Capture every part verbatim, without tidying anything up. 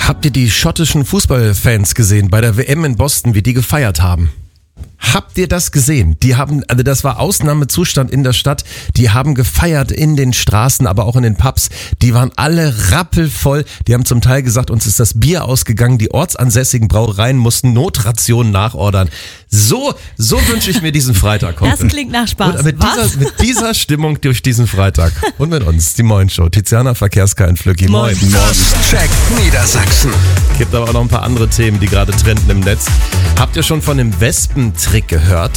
Habt ihr die schottischen Fußballfans gesehen bei der W M in Boston, wie die gefeiert haben? Habt ihr das gesehen? Die haben, also das war Ausnahmezustand in der Stadt. Die haben gefeiert in den Straßen, aber auch in den Pubs. Die waren alle rappelvoll. Die haben zum Teil gesagt, uns ist das Bier ausgegangen. Die ortsansässigen Brauereien mussten Notrationen nachordern. So, so wünsche ich mir diesen Freitag heute. Das klingt nach Spaß. Und mit Was? dieser, mit dieser Stimmung durch diesen Freitag. Und mit uns, die Moin Show. Tiziana Verkehrskein Flücki. Moin. Check Niedersachsen. Gibt aber auch noch ein paar andere Themen, die gerade trenden im Netz. Habt ihr schon von dem Wespentrick gehört?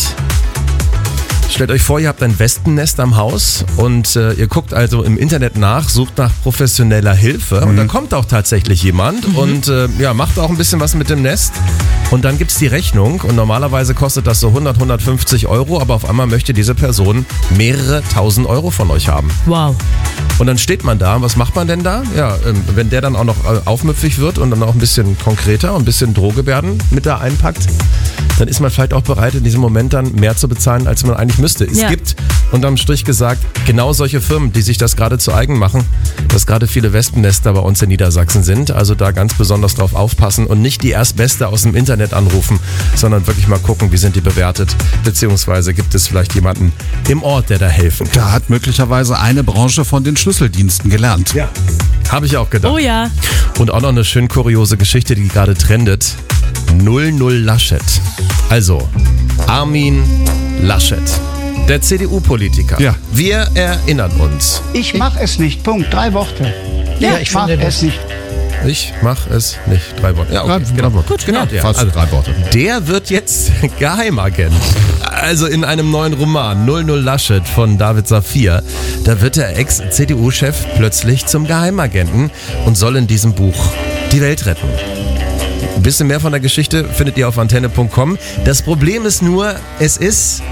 Stellt euch vor, ihr habt ein Wespennest am Haus und äh, ihr guckt also im Internet nach, sucht nach professioneller Hilfe mhm. und dann kommt auch tatsächlich jemand mhm. und äh, ja, macht auch ein bisschen was mit dem Nest und dann gibt's die Rechnung und normalerweise kostet das so hundert, hundertfünfzig Euro, aber auf einmal möchte diese Person mehrere tausend Euro von euch haben. Wow. Und dann steht man da, was macht man denn da? Ja, ähm, wenn der dann auch noch äh, aufmüpfig wird und dann auch ein bisschen konkreter und ein bisschen Drohgebärden mit da einpackt, dann ist man vielleicht auch bereit, in diesem Moment dann mehr zu bezahlen, als man eigentlich müsste. Es ja. gibt, unterm Strich gesagt, genau solche Firmen, die sich das gerade zu eigen machen, dass gerade viele Wespennester bei uns in Niedersachsen sind. Also da ganz besonders drauf aufpassen und nicht die Erstbeste aus dem Internet anrufen, sondern wirklich mal gucken, wie sind die bewertet, beziehungsweise gibt es vielleicht jemanden im Ort, der da helfen kann. Da hat möglicherweise eine Branche von den Schlüsseldiensten gelernt. Ja, habe ich auch gedacht. Oh ja. Und auch noch eine schön kuriose Geschichte, die gerade trendet. null null Laschet. Also, Armin Laschet. Der C D U-Politiker. Ja. Wir erinnern uns. Ich mach es nicht. Punkt. Drei Worte. Ja, ich ich mach finde es nicht. Ich mach es nicht. Drei Worte. Ja, okay. Drei, Genau. Worte. Gut, genau. Ja. Fast Also, drei Worte. der wird jetzt Geheimagent. Also in einem neuen Roman, null null Laschet von David Safir, da wird der Ex-C D U-Chef plötzlich zum Geheimagenten und soll in diesem Buch die Welt retten. Ein bisschen mehr von der Geschichte findet ihr auf antenne punkt com. Das Problem ist nur, es ist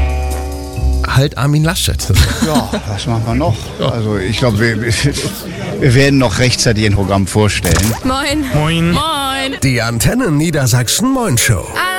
halt Armin Laschet. Ja, was machen wir noch? Also ich glaube, wir, wir werden noch rechtzeitig ein Programm vorstellen. Moin. Moin. Moin. Die Antenne Niedersachsen Moin Show.